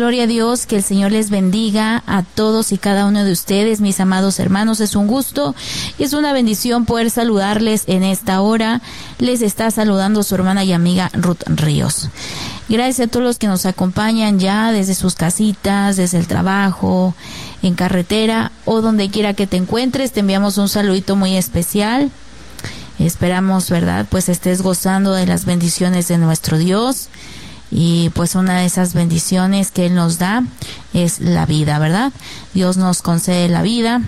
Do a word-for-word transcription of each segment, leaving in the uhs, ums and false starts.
Gloria a Dios, que el Señor les bendiga a todos y cada uno de ustedes, mis amados hermanos. Es un gusto y es una bendición poder saludarles en esta hora. Les está saludando su hermana y amiga Ruth Ríos. Gracias a todos los que nos acompañan ya desde sus casitas, desde el trabajo, en carretera o donde quiera que te encuentres. Te enviamos un saludito muy especial. Esperamos, ¿verdad?, pues estés gozando de las bendiciones de nuestro Dios. Y pues una de esas bendiciones que Él nos da es la vida, ¿verdad? Dios nos concede la vida.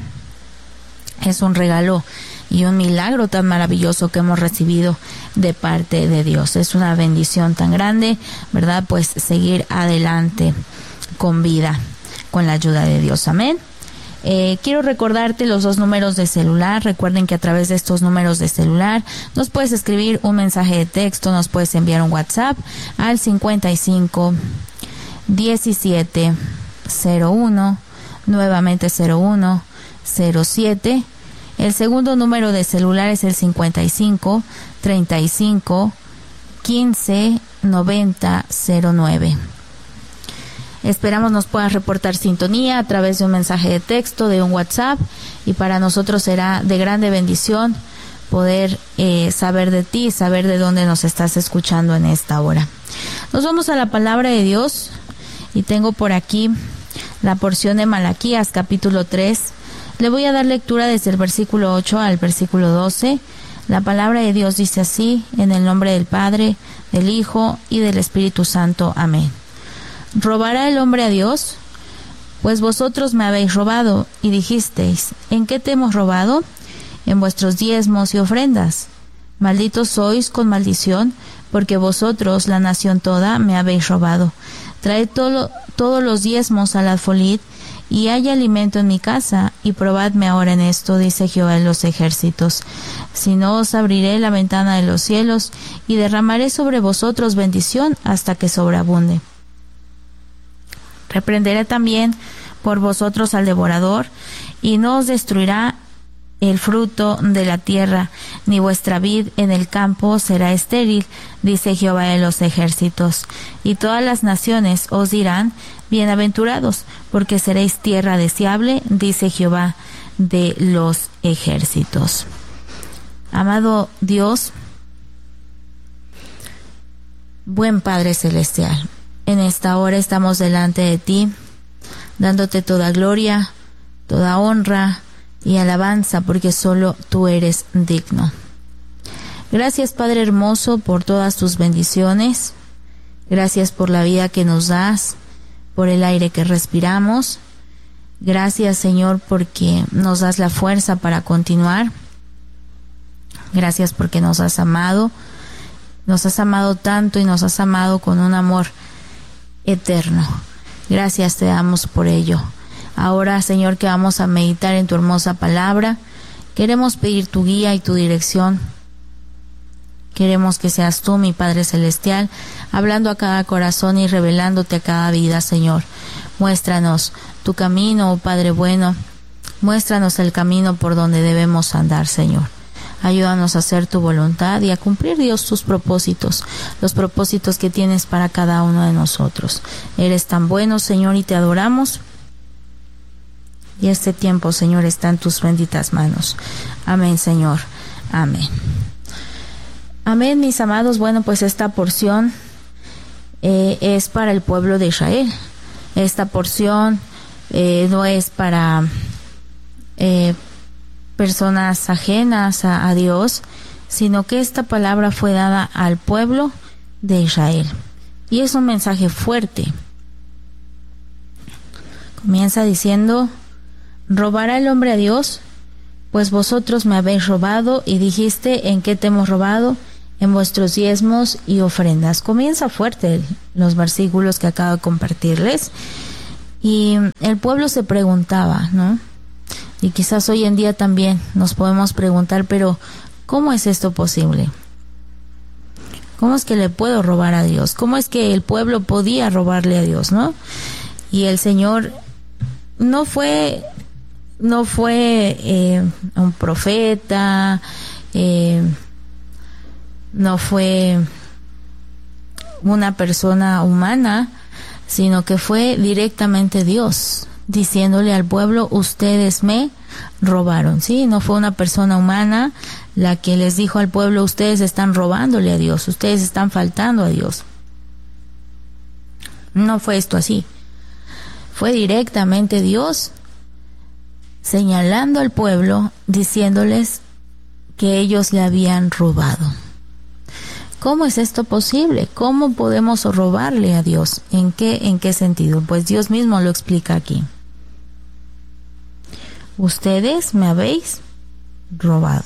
Es un regalo y un milagro tan maravilloso que hemos recibido de parte de Dios. Es una bendición tan grande, ¿verdad? Pues seguir adelante con vida, con la ayuda de Dios. Amén. Eh, quiero recordarte los dos números de celular. Recuerden que a través de estos números de celular nos puedes escribir un mensaje de texto, nos puedes enviar un WhatsApp al cincuenta y cinco, diecisiete, cero uno, nuevamente cero uno, cero siete. El segundo número de celular es el cincuenta y cinco, treinta y cinco, quince, noventa, cero nueve. Esperamos nos puedas reportar sintonía a través de un mensaje de texto, de un WhatsApp, y para nosotros será de grande bendición poder eh, saber de ti, saber de dónde nos estás escuchando en esta hora. Nos vamos a la palabra de Dios y tengo por aquí la porción de Malaquías capítulo tres. Le voy a dar lectura desde el versículo ocho al versículo doce. La palabra de Dios dice así: en el nombre del Padre, del Hijo y del Espíritu Santo. Amén. ¿Robará el hombre a Dios? Pues vosotros me habéis robado, y dijisteis: ¿en qué te hemos robado? En vuestros diezmos y ofrendas. Malditos sois con maldición, porque vosotros, la nación toda, me habéis robado. Traed todo, todos los diezmos al alfolí, y hay alimento en mi casa, y probadme ahora en esto, dice Jehová de los ejércitos. Si no, os abriré la ventana de los cielos, y derramaré sobre vosotros bendición hasta que sobreabunde. Reprenderé también por vosotros al devorador, y no os destruirá el fruto de la tierra, ni vuestra vid en el campo será estéril, dice Jehová de los ejércitos. Y todas las naciones os dirán: bienaventurados, porque seréis tierra deseable, dice Jehová de los ejércitos. Amado Dios, buen Padre Celestial, en esta hora estamos delante de ti, dándote toda gloria, toda honra y alabanza, porque solo tú eres digno. Gracias, Padre hermoso, por todas tus bendiciones. Gracias por la vida que nos das, por el aire que respiramos. Gracias, Señor, porque nos das la fuerza para continuar. Gracias porque nos has amado. Nos has amado tanto y nos has amado con un amor eterno. Gracias te damos por ello. Ahora, Señor, que vamos a meditar en tu hermosa palabra, queremos pedir tu guía y tu dirección. Queremos que seas tú, mi Padre Celestial, hablando a cada corazón y revelándote a cada vida, Señor. Muéstranos tu camino, oh Padre bueno. Muéstranos el camino por donde debemos andar, Señor. Ayúdanos a hacer tu voluntad y a cumplir, Dios, tus propósitos, los propósitos que tienes para cada uno de nosotros. Eres tan bueno, Señor, y te adoramos. Y este tiempo, Señor, está en tus benditas manos. Amén, Señor. Amén. Amén, mis amados. Bueno, pues esta porción eh, es para el pueblo de Israel. Esta porción eh, no es para eh, personas ajenas a, a Dios, sino que esta palabra fue dada al pueblo de Israel. Y es un mensaje fuerte. Comienza diciendo: ¿robará el hombre a Dios? Pues vosotros me habéis robado, y dijiste: ¿en qué te hemos robado? En vuestros diezmos y ofrendas. Comienza fuerte los versículos que acabo de compartirles. Y el pueblo se preguntaba, ¿no? Y quizás hoy en día también nos podemos preguntar, pero ¿cómo es esto posible? ¿Cómo es que le puedo robar a Dios? ¿Cómo es que el pueblo podía robarle a Dios, no? Y el Señor no fue, no fue eh, un profeta, eh, no fue una persona humana, sino que fue directamente Dios diciéndole al pueblo, ustedes me robaron, ¿sí? No fue una persona humana la que les dijo al pueblo, ustedes están robándole a Dios, ustedes están faltando a Dios. No fue esto así. Fue directamente Dios señalando al pueblo, diciéndoles que ellos le habían robado. ¿Cómo es esto posible? ¿Cómo podemos robarle a Dios? ¿En qué, en qué sentido? Pues Dios mismo lo explica aquí. Ustedes me habéis robado.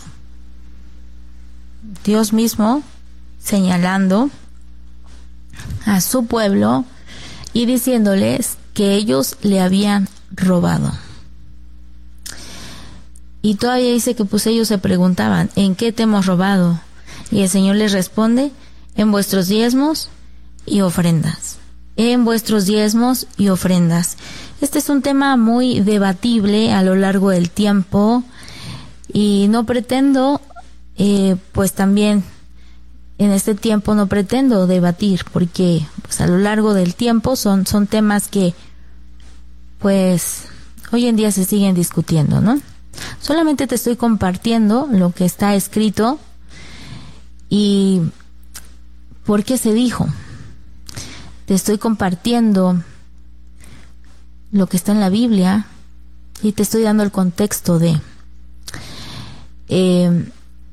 Dios mismo señalando a su pueblo y diciéndoles que ellos le habían robado. Y todavía dice que pues ellos se preguntaban, ¿en qué te hemos robado? Y el Señor les responde, en vuestros diezmos y ofrendas. En vuestros diezmos y ofrendas. Este es un tema muy debatible a lo largo del tiempo y no pretendo, eh, pues también en este tiempo no pretendo debatir porque pues a lo largo del tiempo son, son temas que pues hoy en día se siguen discutiendo, ¿no? Solamente te estoy compartiendo lo que está escrito y por qué se dijo. Te estoy compartiendo lo que está en la Biblia y te estoy dando el contexto de eh,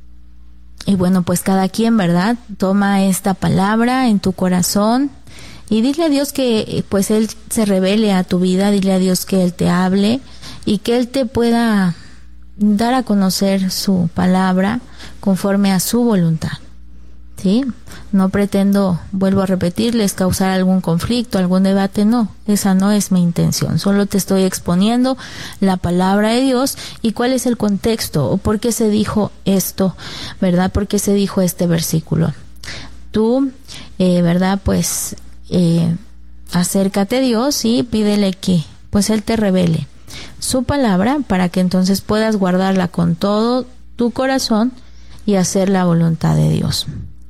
y bueno, pues cada quien, ¿verdad? Toma esta palabra en tu corazón y dile a Dios que pues Él se revele a tu vida, dile a Dios que Él te hable y que Él te pueda dar a conocer su palabra conforme a su voluntad. ¿Sí? No pretendo, vuelvo a repetirles, causar algún conflicto, algún debate, no, esa no es mi intención, solo te estoy exponiendo la palabra de Dios y cuál es el contexto o por qué se dijo esto, ¿verdad? ¿Por qué se dijo este versículo? Tú, eh, ¿verdad? Pues eh, acércate a Dios y pídele que pues Él te revele su palabra para que entonces puedas guardarla con todo tu corazón y hacer la voluntad de Dios.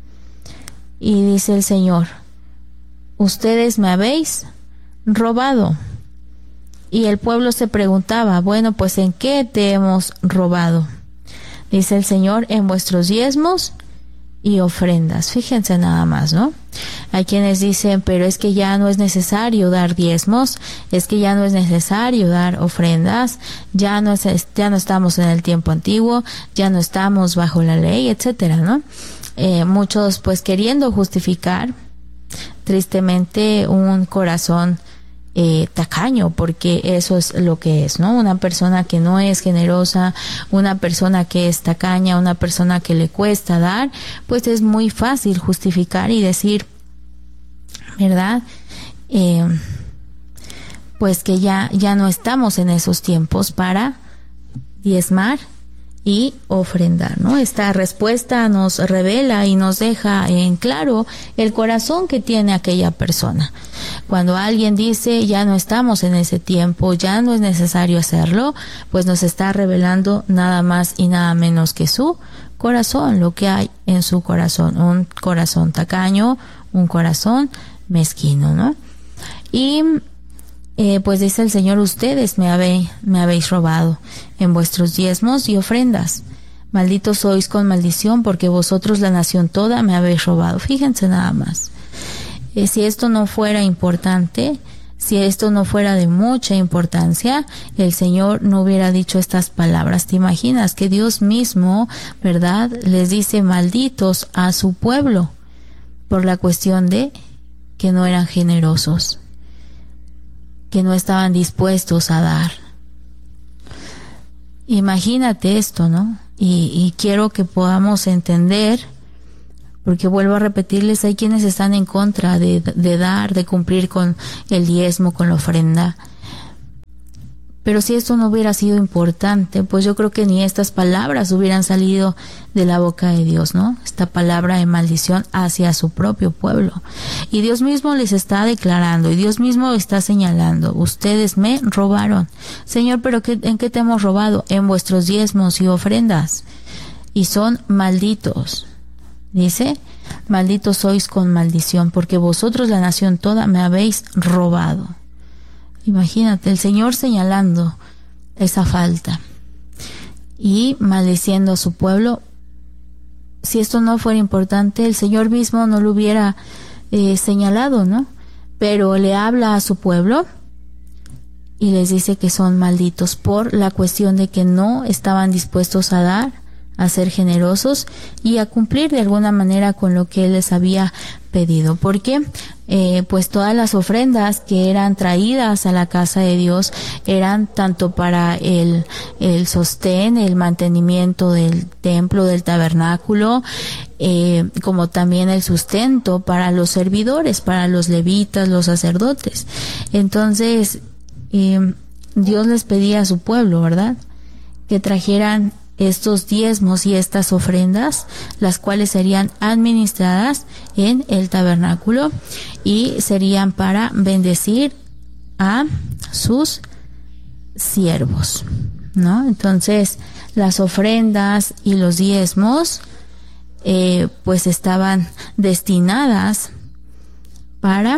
Y dice el Señor, ustedes me habéis robado. Y el pueblo se preguntaba, bueno, pues ¿en qué te hemos robado? Dice el Señor, en vuestros diezmos y ofrendas. Fíjense nada más, ¿no? Hay quienes dicen, pero es que ya no es necesario dar diezmos, es que ya no es necesario dar ofrendas, ya no es, ya no estamos en el tiempo antiguo, ya no estamos bajo la ley, etcétera, ¿no? Eh, muchos pues queriendo justificar tristemente un corazón eh, tacaño, porque eso es lo que es, ¿no? Una persona que no es generosa, una persona que es tacaña, una persona que le cuesta dar, pues es muy fácil justificar y decir, ¿verdad? Eh, pues que ya, ya no estamos en esos tiempos para diezmar y ofrendar, ¿no? Esta respuesta nos revela y nos deja en claro el corazón que tiene aquella persona. Cuando alguien dice ya no estamos en ese tiempo, ya no es necesario hacerlo, pues nos está revelando nada más y nada menos que su corazón, lo que hay en su corazón, un corazón tacaño, un corazón mezquino, ¿no? Y Eh, pues dice el Señor, ustedes me, habe, me habéis robado en vuestros diezmos y ofrendas. Malditos sois con maldición, porque vosotros la nación toda me habéis robado. Fíjense nada más. Eh, si esto no fuera importante, si esto no fuera de mucha importancia, el Señor no hubiera dicho estas palabras. ¿Te imaginas que Dios mismo, verdad, les dice malditos a su pueblo por la cuestión de que no eran generosos, que no estaban dispuestos a dar? Imagínate esto, ¿no? Y, y quiero que podamos entender, porque vuelvo a repetirles, hay quienes están en contra de, de dar, de cumplir con el diezmo, con la ofrenda. Pero si esto no hubiera sido importante, pues yo creo que ni estas palabras hubieran salido de la boca de Dios, ¿no? Esta palabra de maldición hacia su propio pueblo. Y Dios mismo les está declarando, y Dios mismo está señalando, ustedes me robaron. Señor, ¿pero qué, en qué te hemos robado? En vuestros diezmos y ofrendas. Y son malditos. Dice, malditos sois con maldición, porque vosotros la nación toda me habéis robado. Imagínate, el Señor señalando esa falta y maldiciendo a su pueblo. Si esto no fuera importante, el Señor mismo no lo hubiera eh, señalado, ¿no? Pero le habla a su pueblo y les dice que son malditos por la cuestión de que no estaban dispuestos a dar, a ser generosos y a cumplir de alguna manera con lo que Él les había pedido. Porque eh, pues todas las ofrendas que eran traídas a la casa de Dios eran tanto para el, el sostén, el mantenimiento del templo, del tabernáculo, eh, como también el sustento para los servidores, para los levitas, los sacerdotes. Entonces eh, Dios les pedía a su pueblo, ¿verdad?, que trajeran estos diezmos y estas ofrendas, las cuales serían administradas en el tabernáculo y serían para bendecir a sus siervos, ¿no? Entonces, las ofrendas y los diezmos, eh, pues estaban destinadas para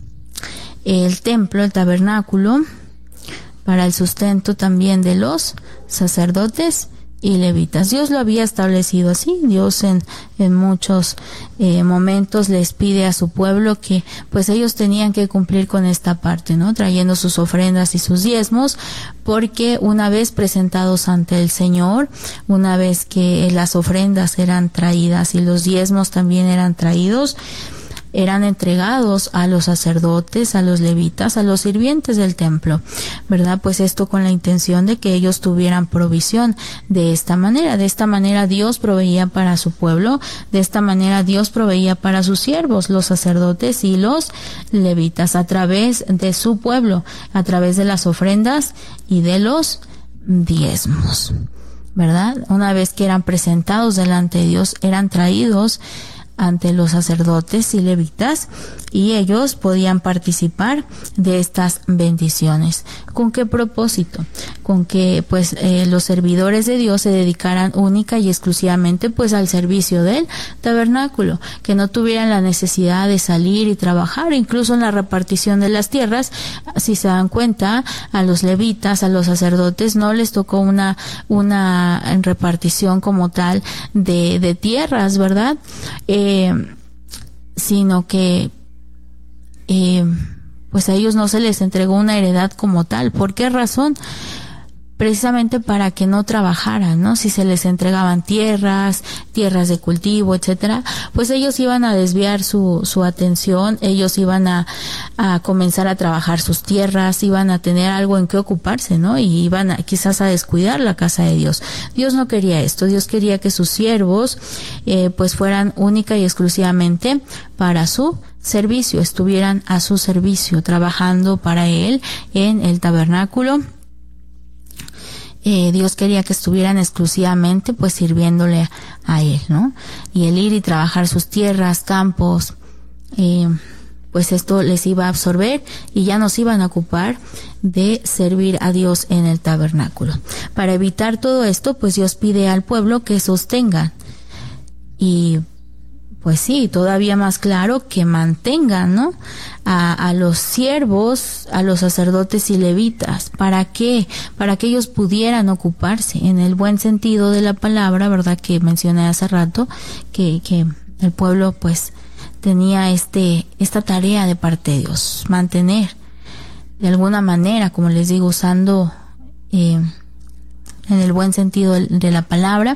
el templo, el tabernáculo, para el sustento también de los sacerdotes y levitas. Dios lo había establecido así. Dios en, en muchos eh, momentos les pide a su pueblo que pues ellos tenían que cumplir con esta parte, ¿no? Trayendo sus ofrendas y sus diezmos, porque una vez presentados ante el Señor, una vez que las ofrendas eran traídas y los diezmos también eran traídos, eran entregados a los sacerdotes, a los levitas, a los sirvientes del templo, ¿verdad? Pues esto con la intención de que ellos tuvieran provisión de esta manera. De esta manera Dios proveía para su pueblo, de esta manera Dios proveía para sus siervos, los sacerdotes y los levitas, a través de su pueblo, a través de las ofrendas y de los diezmos, ¿verdad? Una vez que eran presentados delante de Dios, eran traídos ante los sacerdotes y levitas y ellos podían participar de estas bendiciones. ¿Con qué propósito? Con que pues eh, los servidores de Dios se dedicaran única y exclusivamente pues al servicio del tabernáculo, que no tuvieran la necesidad de salir y trabajar, incluso en la repartición de las tierras. Si se dan cuenta, a los levitas, a los sacerdotes no les tocó una una repartición como tal de, de tierras, ¿verdad? Eh, Eh, sino que eh, pues a ellos no se les entregó una heredad como tal. ¿Por qué razón? Precisamente para que no trabajaran, ¿no? Si se les entregaban tierras, tierras de cultivo, etcétera, pues ellos iban a desviar su, su atención, ellos iban a, a comenzar a trabajar sus tierras, iban a tener algo en qué ocuparse, ¿no? Y iban a, quizás a descuidar la casa de Dios. Dios no quería esto. Dios quería que sus siervos, eh, pues fueran única y exclusivamente para su servicio, estuvieran a su servicio, trabajando para Él en el tabernáculo. Eh, Dios quería que estuvieran exclusivamente pues sirviéndole a Él, ¿no? Y el ir y trabajar sus tierras, campos, eh, pues esto les iba a absorber y ya nos iban a ocupar de servir a Dios en el tabernáculo. Para evitar todo esto, pues Dios pide al pueblo que sostengan y pues sí, todavía más claro, que mantengan, ¿no? A, a los siervos, a los sacerdotes y levitas. ¿Para qué? Para que ellos pudieran ocuparse, en el buen sentido de la palabra, ¿verdad? Que mencioné hace rato, que, que el pueblo, pues, tenía este, esta tarea de parte de Dios, mantener, de alguna manera, como les digo, usando, eh, en el buen sentido de, de la palabra,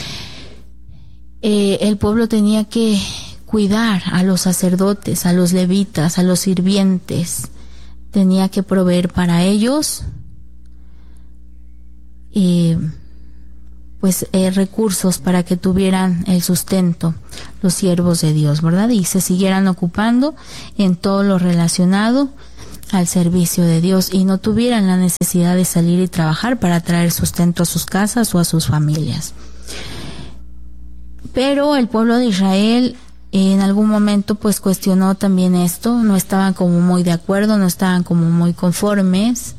Eh, el pueblo tenía que cuidar a los sacerdotes, a los levitas, a los sirvientes, tenía que proveer para ellos eh, pues eh, recursos para que tuvieran el sustento los siervos de Dios, ¿verdad? Y se siguieran ocupando en todo lo relacionado al servicio de Dios y no tuvieran la necesidad de salir y trabajar para traer sustento a sus casas o a sus familias. Pero el pueblo de Israel en algún momento pues cuestionó también esto, no estaban como muy de acuerdo, no estaban como muy conformes.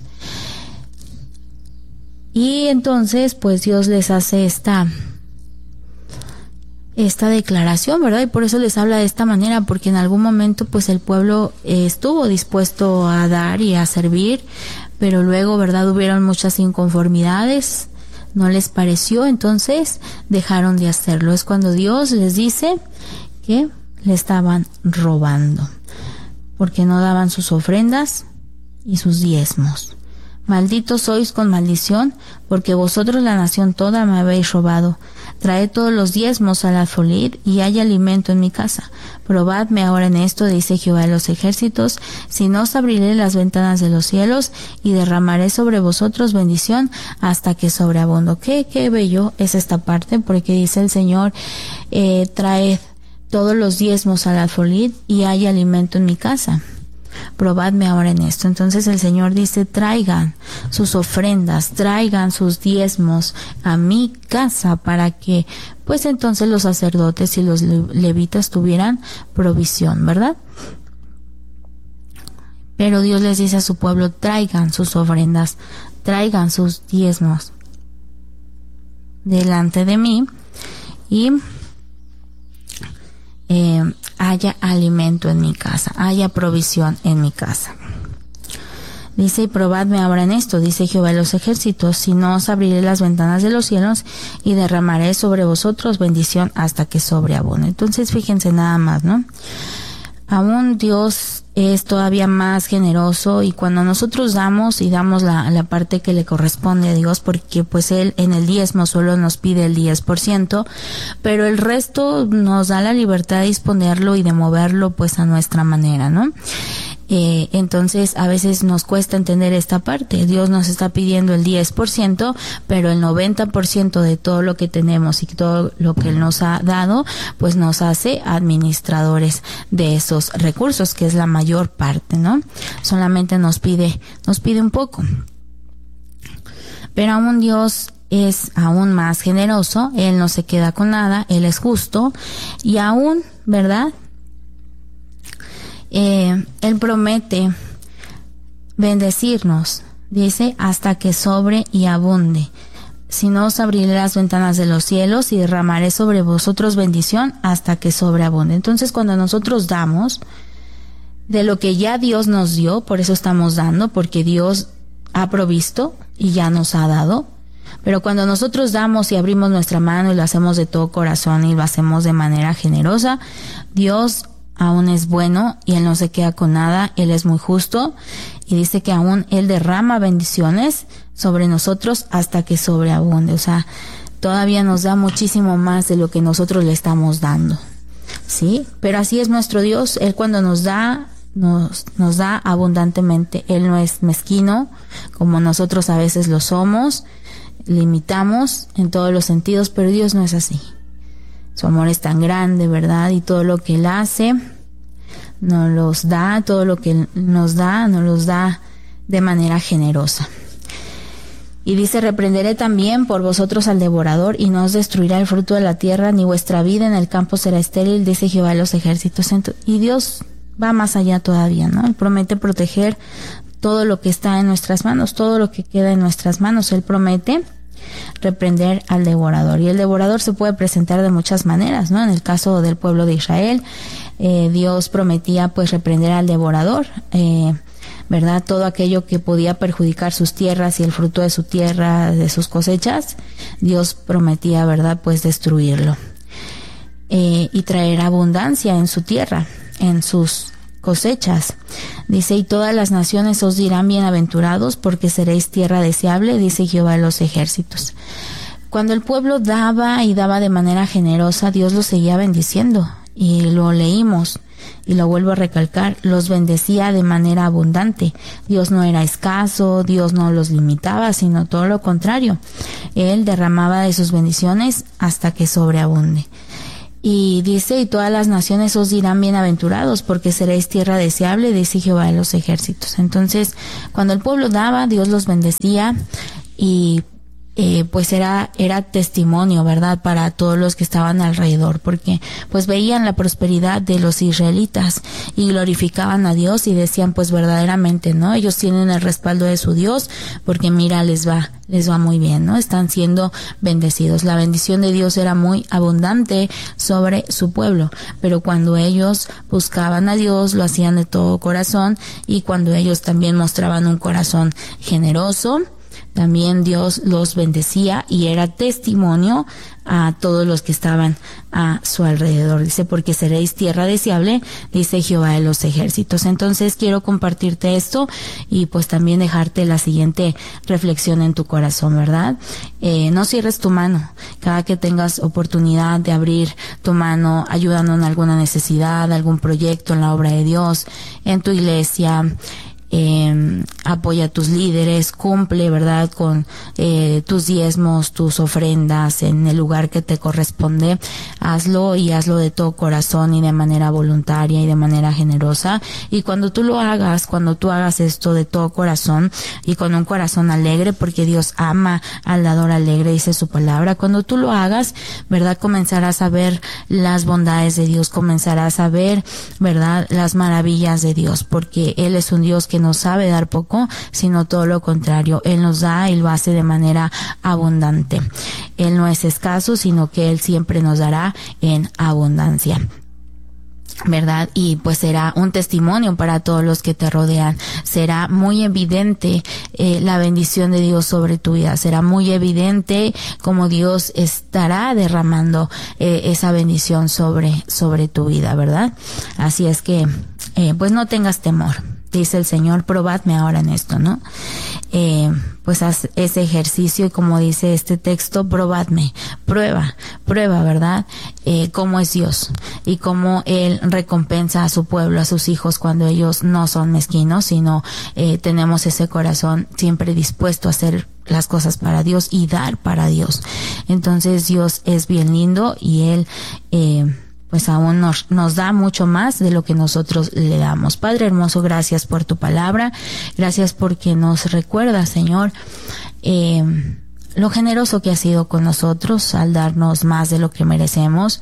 Y entonces pues Dios les hace esta esta declaración, ¿verdad? Y por eso les habla de esta manera, porque en algún momento pues el pueblo eh, estuvo dispuesto a dar y a servir, pero luego, ¿verdad? Hubieron muchas inconformidades, no les pareció, entonces dejaron de hacerlo. Es cuando Dios les dice que le estaban robando, porque no daban sus ofrendas y sus diezmos. Malditos sois con maldición, porque vosotros la nación toda me habéis robado. Traed todos los diezmos al alfolí y hay alimento en mi casa. Probadme ahora en esto, dice Jehová de los ejércitos, si no os abriré las ventanas de los cielos y derramaré sobre vosotros bendición hasta que sobreabundo. Qué, qué bello es esta parte, porque dice el Señor, eh, traed todos los diezmos al alfolí y hay alimento en mi casa. Probadme ahora en esto. Entonces el Señor dice, traigan sus ofrendas, traigan sus diezmos a mi casa para que pues entonces los sacerdotes y los levitas tuvieran provisión, ¿verdad? Pero Dios les dice a su pueblo, traigan sus ofrendas, traigan sus diezmos delante de mí y eh, haya alimento en mi casa, haya provisión en mi casa. Dice, y probadme ahora en esto, dice Jehová de los ejércitos, si no os abriré las ventanas de los cielos y derramaré sobre vosotros bendición hasta que sobreabunde. Entonces fíjense nada más, ¿no? Aún Dios es todavía más generoso, y cuando nosotros damos y damos la, la parte que le corresponde a Dios, porque pues Él en el diezmo solo nos pide el diez por ciento, pero el resto nos da la libertad de disponerlo y de moverlo pues a nuestra manera, ¿no? Eh, entonces a veces nos cuesta entender esta parte. Dios nos está pidiendo el diez por ciento, pero el noventa por ciento de todo lo que tenemos y todo lo que Él nos ha dado, pues nos hace administradores de esos recursos, que es la mayor parte, ¿no? Solamente nos pide, nos pide un poco. Pero aún Dios es aún más generoso, Él no se queda con nada, Él es justo, y aún, ¿verdad? Eh, Él promete bendecirnos, dice, hasta que sobre y abunde. Si no os abriré las ventanas de los cielos y derramaré sobre vosotros bendición hasta que sobreabunde. Entonces, cuando nosotros damos de lo que ya Dios nos dio, por eso estamos dando, porque Dios ha provisto y ya nos ha dado. Pero cuando nosotros damos y abrimos nuestra mano y lo hacemos de todo corazón y lo hacemos de manera generosa, Dios aún es bueno y Él no se queda con nada. Él es muy justo y dice que aún Él derrama bendiciones sobre nosotros hasta que sobreabunde. O sea, todavía nos da muchísimo más de lo que nosotros le estamos dando, ¿sí? Pero así es nuestro Dios. Él cuando nos da, nos, nos da abundantemente. Él no es mezquino como nosotros a veces lo somos. Limitamos en todos los sentidos, pero Dios no es así. Su amor es tan grande, ¿verdad? Y todo lo que Él hace, nos los da, todo lo que Él nos da, nos los da de manera generosa. Y dice, reprenderé también por vosotros al devorador, y no os destruirá el fruto de la tierra, ni vuestra vida en el campo será estéril, dice Jehová de los ejércitos. Y Dios va más allá todavía, ¿no? Él promete proteger todo lo que está en nuestras manos, todo lo que queda en nuestras manos. Él promete reprender al devorador, y el devorador se puede presentar de muchas maneras, ¿no? En el caso del pueblo de Israel, eh, Dios prometía pues reprender al devorador, eh, ¿verdad? Todo aquello que podía perjudicar sus tierras y el fruto de su tierra, de sus cosechas, Dios prometía, ¿verdad? Pues destruirlo, eh, y traer abundancia en su tierra, en sus cosechas. Dice, y todas las naciones os dirán bienaventurados, porque seréis tierra deseable, dice Jehová de los ejércitos. Cuando el pueblo daba y daba de manera generosa, Dios los seguía bendiciendo, y lo leímos, y lo vuelvo a recalcar, los bendecía de manera abundante. Dios no era escaso, Dios no los limitaba, sino todo lo contrario. Él derramaba de sus bendiciones hasta que sobreabunde. Y dice, y todas las naciones os dirán bienaventurados, porque seréis tierra deseable, dice Jehová de los ejércitos. Entonces, cuando el pueblo daba, Dios los bendecía, y eh, pues era, era testimonio, ¿verdad? Para todos los que estaban alrededor, porque pues veían la prosperidad de los israelitas y glorificaban a Dios y decían, pues verdaderamente, ¿no? Ellos tienen el respaldo de su Dios, porque mira, les va, les va muy bien, ¿no? Están siendo bendecidos. La bendición de Dios era muy abundante sobre su pueblo, pero cuando ellos buscaban a Dios, lo hacían de todo corazón, y cuando ellos también mostraban un corazón generoso, también Dios los bendecía y era testimonio a todos los que estaban a su alrededor. Dice, porque seréis tierra deseable, dice Jehová de los ejércitos. Entonces quiero compartirte esto y pues también dejarte la siguiente reflexión en tu corazón, ¿verdad? Eh, no cierres tu mano. Cada que tengas oportunidad de abrir tu mano, ayudando en alguna necesidad, algún proyecto en la obra de Dios, en tu iglesia, Eh, apoya a tus líderes, cumple, ¿verdad?, con eh, tus diezmos, tus ofrendas en el lugar que te corresponde. Hazlo y hazlo de todo corazón y de manera voluntaria y de manera generosa. Y cuando tú lo hagas, cuando tú hagas esto de todo corazón y con un corazón alegre, porque Dios ama al dador alegre, dice su palabra, cuando tú lo hagas, ¿verdad?, comenzarás a ver las bondades de Dios, comenzarás a ver, ¿verdad?, las maravillas de Dios, porque Él es un Dios que no sabe dar poco, sino todo lo contrario. Él nos da y lo hace de manera abundante. Él no es escaso, sino que Él siempre nos dará en abundancia, ¿verdad? Y pues será un testimonio para todos los que te rodean. Será muy evidente eh, la bendición de Dios sobre tu vida. Será muy evidente cómo Dios estará derramando eh, esa bendición sobre, sobre tu vida, ¿verdad? Así es que, eh, pues no tengas temor. Dice el Señor, probadme ahora en esto, ¿no? Eh, pues haz ese ejercicio y como dice este texto, probadme, prueba, prueba, ¿verdad? Eh, cómo es Dios y cómo Él recompensa a su pueblo, a sus hijos, cuando ellos no son mezquinos, sino eh, tenemos ese corazón siempre dispuesto a hacer las cosas para Dios y dar para Dios. Entonces Dios es bien lindo y Él, eh, pues aún nos, nos da mucho más de lo que nosotros le damos. Padre hermoso, gracias por tu palabra, gracias porque nos recuerda, Señor, eh, lo generoso que has sido con nosotros al darnos más de lo que merecemos.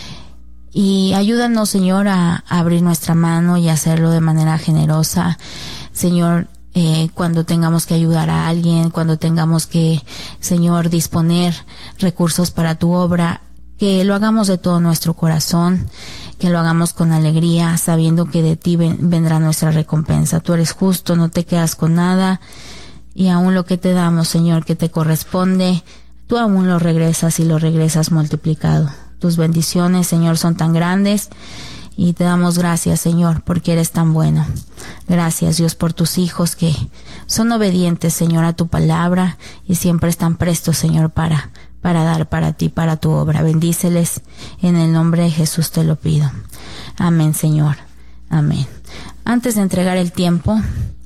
Y ayúdanos, Señor, a, a abrir nuestra mano y hacerlo de manera generosa, Señor. Eh, cuando tengamos que ayudar a alguien, cuando tengamos que, Señor, disponer recursos para tu obra, que lo hagamos de todo nuestro corazón, que lo hagamos con alegría, sabiendo que de ti ven, vendrá nuestra recompensa. Tú eres justo, no te quedas con nada, y aún lo que te damos, Señor, que te corresponde, tú aún lo regresas y lo regresas multiplicado. Tus bendiciones, Señor, son tan grandes, y te damos gracias, Señor, porque eres tan bueno. Gracias, Dios, por tus hijos que son obedientes, Señor, a tu palabra, y siempre están prestos, Señor, para para dar para ti, para tu obra. Bendíceles, en el nombre de Jesús te lo pido. Amén, Señor. Amén. Antes de entregar el tiempo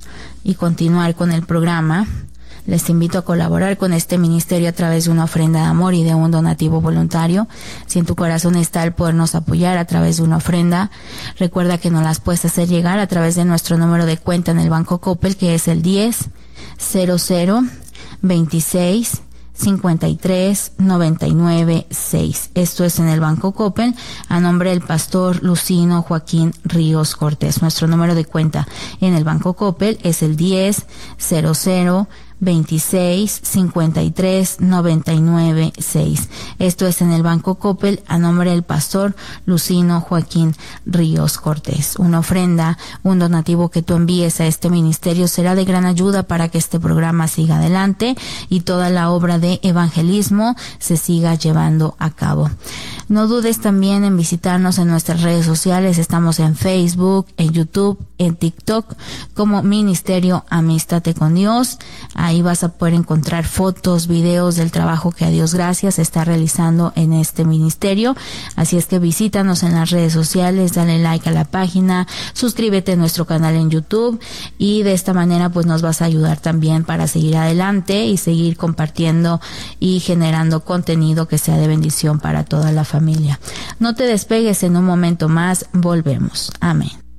y continuar con el programa, les invito a colaborar con este ministerio a través de una ofrenda de amor y de un donativo voluntario. Si en tu corazón está el podernos apoyar a través de una ofrenda, recuerda que nos las puedes hacer llegar a través de nuestro número de cuenta en el Banco Coppel, que es el diez cero cero veintiséis cincuenta y tres noventa y nueve seis. Esto es en el Banco Coppel, a nombre del pastor Lucino Joaquín Ríos Cortés. Nuestro número de cuenta en el Banco Coppel es el diez cero cero veintiséis cincuenta y tres noventa y nueve seis. Esto es en el Banco Coppel, a nombre del pastor Lucino Joaquín Ríos Cortés. Una ofrenda, un donativo que tú envíes a este ministerio será de gran ayuda para que este programa siga adelante y toda la obra de evangelismo se siga llevando a cabo. No dudes también en visitarnos en nuestras redes sociales. Estamos en Facebook, en YouTube, en TikTok como Ministerio Amístate con Dios. Ahí vas a poder encontrar fotos, videos del trabajo que a Dios gracias está realizando en este ministerio. Así es que visítanos en las redes sociales, dale like a la página, suscríbete a nuestro canal en YouTube y de esta manera pues nos vas a ayudar también para seguir adelante y seguir compartiendo y generando contenido que sea de bendición para toda la familia. No te despegues, en un momento más volvemos. Amén.